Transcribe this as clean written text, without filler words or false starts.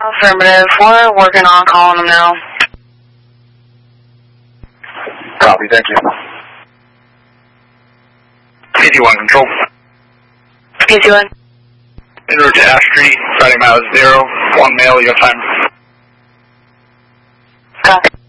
Affirmative. We're working on calling them now. Copy, thank you. PC-1 control. PC-1. En route to Ash Street, starting miles 0, 1 male, your time. Copy.